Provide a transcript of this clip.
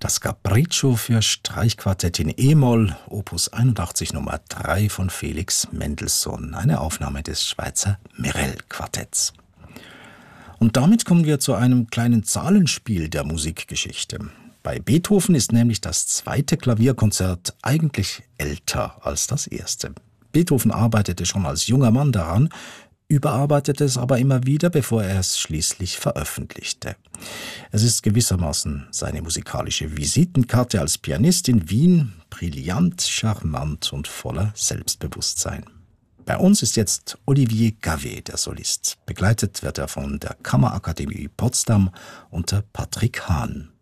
Das Capriccio für Streichquartett in E-Moll, Opus 81 Nummer 3 von Felix Mendelssohn, eine Aufnahme des Schweizer Merell-Quartetts. Und damit kommen wir zu einem kleinen Zahlenspiel der Musikgeschichte. Bei Beethoven ist nämlich das zweite Klavierkonzert eigentlich älter als das erste. Beethoven arbeitete schon als junger Mann daran, überarbeitete es aber immer wieder, bevor er es schließlich veröffentlichte. Es ist gewissermaßen seine musikalische Visitenkarte als Pianist in Wien, brillant, charmant und voller Selbstbewusstsein. Bei uns ist jetzt Olivier Gavet der Solist. Begleitet wird er von der Kammerakademie Potsdam unter Patrick Hahn.